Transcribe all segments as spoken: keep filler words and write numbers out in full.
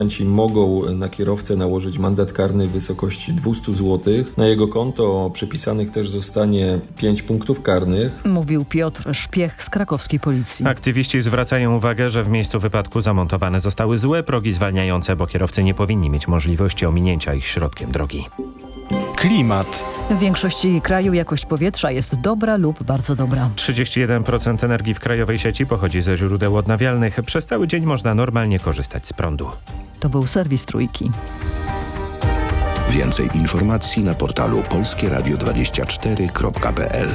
Ci mogą na kierowcę nałożyć mandat karny w wysokości dwieście złotych. Na jego konto przypisanych też zostanie pięć punktów karnych. Mówił Piotr Szpiech z krakowskiej policji. Aktywiści zwracają uwagę, że w miejscu wypadku zamontowane zostały złe progi zwalniające, bo kierowcy nie powinni mieć możliwości ominięcia ich środkiem drogi. Klimat. W większości kraju jakość powietrza jest dobra lub bardzo dobra. trzydzieści jeden procent energii w krajowej sieci pochodzi ze źródeł odnawialnych. Przez cały dzień można normalnie korzystać z prądu. To był serwis Trójki. Więcej informacji na portalu polskie radio dwadzieścia cztery kropka p l.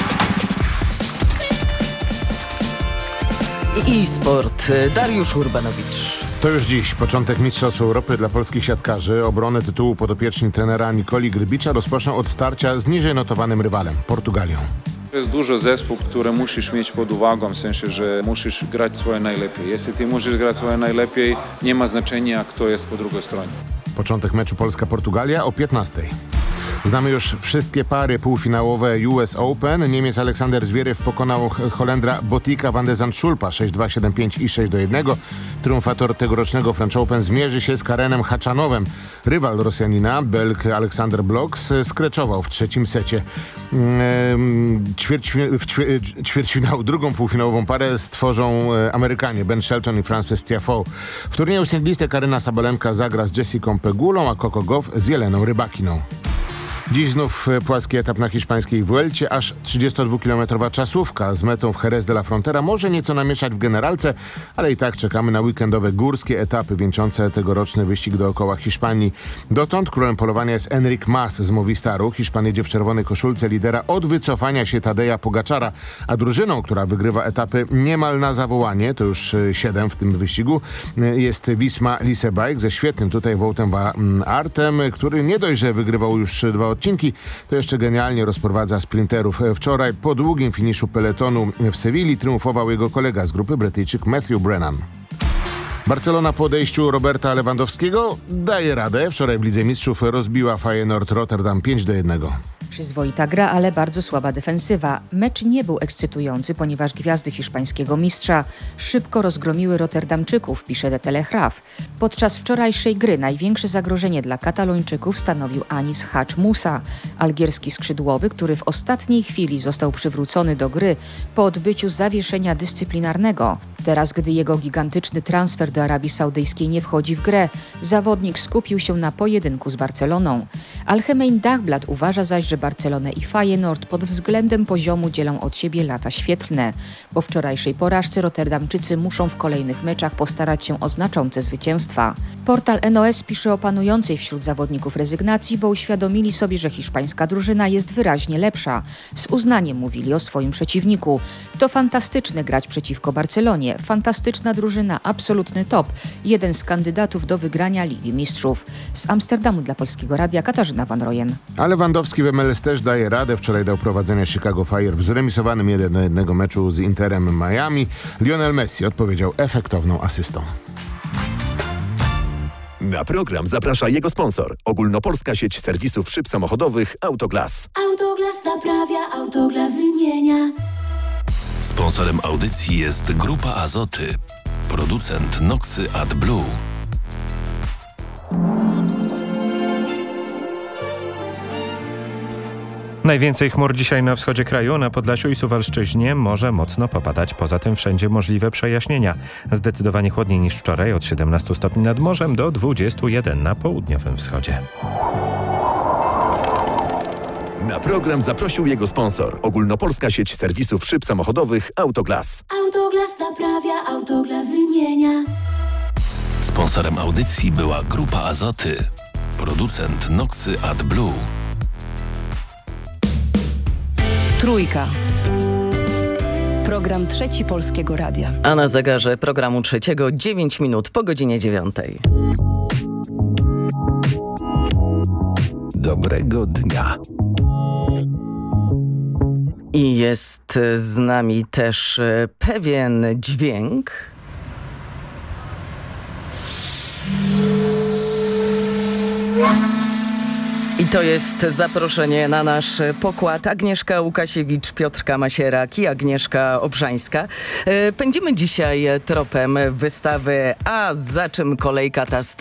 I sport. Dariusz Urbanowicz. To już dziś początek Mistrzostw Europy dla polskich siatkarzy. Obronę tytułu podopieczni trenera Nikoli Grbicza rozpoczną od starcia z niżej notowanym rywalem, Portugalią. To jest duży zespół, który musisz mieć pod uwagą, w sensie, że musisz grać swoje najlepiej. Jeśli ty musisz grać swoje najlepiej, nie ma znaczenia, kto jest po drugiej stronie. Początek meczu Polska-Portugalia o piętnastej. Znamy już wszystkie pary półfinałowe U S Open. Niemiec Aleksander Zwierew pokonał Holendra Botika van de Zandschulpa sześć dwa, siedem pięć i sześć do jednego. Triumfator tegorocznego French Open zmierzy się z Karenem Haczanowem. Rywal Rosjanina, Belg Aleksander Bloks, skreczował w trzecim secie. Ćwierć, w ćwierćfinału, drugą półfinałową parę stworzą Amerykanie Ben Shelton i Frances Tiafoe. W turnieju singlistek Aryna Sabalenka zagra z Jessicą Pegulą, a Coco Gauff z Jeleną Rybakiną. Dziś znów płaski etap na hiszpańskiej Vuelcie, aż trzydziestodwukilometrowa czasówka z metą w Jerez de la Frontera może nieco namieszać w generalce, ale i tak czekamy na weekendowe górskie etapy wieńczące tegoroczny wyścig dookoła Hiszpanii. Dotąd królem polowania jest Enric Mas z Movistaru. Hiszpan jedzie w czerwonej koszulce lidera od wycofania się Tadeja Pogaczara, a drużyną, która wygrywa etapy niemal na zawołanie, to już siedem w tym wyścigu, jest Wisma Leasebike ze świetnym tutaj Woutem van Aertem, który nie dość, że wygrywał już dwa odcinki, to jeszcze genialnie rozprowadza sprinterów. Wczoraj po długim finiszu peletonu w Sewilli triumfował jego kolega z grupy, Brytyjczyk Matthew Brennan. Barcelona po odejściu Roberta Lewandowskiego daje radę. Wczoraj w Lidze Mistrzów rozbiła Feyenoord Rotterdam pięć do jednego. Przyzwoita gra, ale bardzo słaba defensywa. Mecz nie był ekscytujący, ponieważ gwiazdy hiszpańskiego mistrza szybko rozgromiły Rotterdamczyków, pisze The Telegraph. Podczas wczorajszej gry największe zagrożenie dla Katalończyków stanowił Anis Hadj Musa, algierski skrzydłowy, który w ostatniej chwili został przywrócony do gry po odbyciu zawieszenia dyscyplinarnego. Teraz, gdy jego gigantyczny transfer do Arabii Saudyjskiej nie wchodzi w grę, zawodnik skupił się na pojedynku z Barceloną. Algemein Dagblad uważa zaś, że Barcelonę i Feyenoord pod względem poziomu dzielą od siebie lata świetlne. Po wczorajszej porażce Rotterdamczycy muszą w kolejnych meczach postarać się o znaczące zwycięstwa. Portal N O S pisze o panującej wśród zawodników rezygnacji, bo uświadomili sobie, że hiszpańska drużyna jest wyraźnie lepsza. Z uznaniem mówili o swoim przeciwniku. To fantastyczne grać przeciwko Barcelonie. Fantastyczna drużyna, absolutny top. Jeden z kandydatów do wygrania Ligi Mistrzów. Z Amsterdamu dla Polskiego Radia Katarzyna Van Rojen. A Lewandowski w M L S też daje radę. Wczoraj dał prowadzenie Chicago Fire w zremisowanym jeden do jednego meczu z Interem Miami. Lionel Messi odpowiedział efektowną asystą. Na program zaprasza jego sponsor. Ogólnopolska sieć serwisów szyb samochodowych Autoglas. Autoglas naprawia, Autoglas wymienia. Sponsorem audycji jest Grupa Azoty. Producent Noxy AdBlue. Najwięcej chmur dzisiaj na wschodzie kraju, na Podlasiu i Suwalszczyźnie może mocno popadać. Poza tym wszędzie możliwe przejaśnienia. Zdecydowanie chłodniej niż wczoraj, od siedemnastu stopni nad morzem do dwudziestu jeden na południowym wschodzie. Na program zaprosił jego sponsor. Ogólnopolska sieć serwisów szyb samochodowych Autoglas. Autoglas naprawia, Autoglas wymienia. Sponsorem audycji była Grupa Azoty. Producent Noxy AdBlue. Trójka. Program Trzeci Polskiego Radia. A na zegarze programu trzeciego dziewięć minut po godzinie dziewiątej. Dobrego dnia. I jest z nami też pewien dźwięk. I to jest zaproszenie na nasz pokład. Agnieszka Łukasiewicz, Piotr Kamasierak i Agnieszka Obrzańska. Pędzimy dzisiaj tropem wystawy A za czym kolejka ta stoi.